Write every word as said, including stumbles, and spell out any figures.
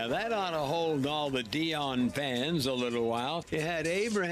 Now that ought to hold all the Dion fans a little while. You had Abraham